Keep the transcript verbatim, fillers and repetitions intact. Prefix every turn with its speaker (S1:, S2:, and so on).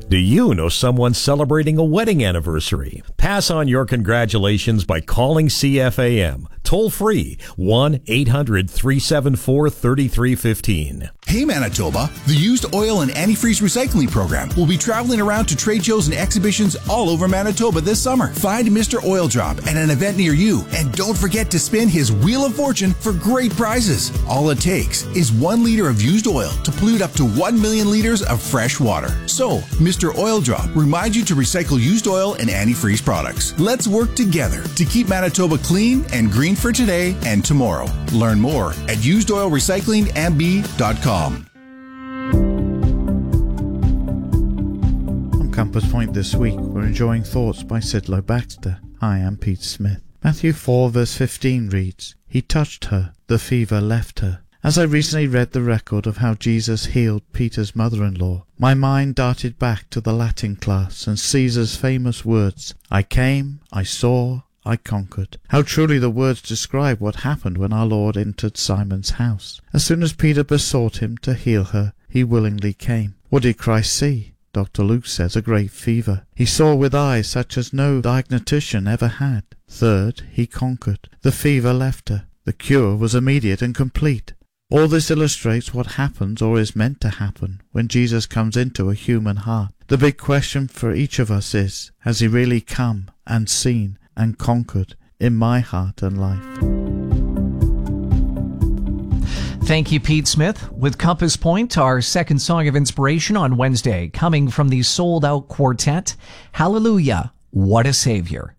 S1: Do you know someone celebrating a wedding anniversary? Pass on your congratulations by calling C F A M. Toll free, one eight hundred three seven four three three one five.
S2: Hey Manitoba, the Used Oil and Antifreeze Recycling Program will be traveling around to trade shows and exhibitions all over Manitoba this summer. Find Mister Oil Drop at an event near you, and don't forget to spin his Wheel of Fortune for great prizes. All it takes is one liter of used oil to pollute up to one million liters of fresh water. So, Mister Oil Drop reminds you to recycle used oil and antifreeze products. Let's work together to keep Manitoba clean and green for today and tomorrow. Learn more at used oil recycling m b dot com.
S3: On Compass Point this week, we're enjoying thoughts by Sidlow Baxter. Hi, I'm Pete Smith. Matthew four verse fifteen reads, "He touched her, the fever left her." As I recently read the record of how Jesus healed Peter's mother-in-law, my mind darted back to the Latin class and Caesar's famous words, "I came, I saw, I conquered." How truly the words describe what happened when our Lord entered Simon's house. As soon as Peter besought him to heal her, he willingly came. What did Christ see? Doctor Luke says a great fever. He saw with eyes such as no diagnostician ever had. Third, he conquered. The fever left her. The cure was immediate and complete. All this illustrates what happens or is meant to happen when Jesus comes into a human heart. The big question for each of us is, has he really come and seen and conquered in my heart and life?
S4: Thank you, Pete Smith. With Compass Point, our second song of inspiration on Wednesday, coming from the Sold Out Quartet, Hallelujah, What a Savior.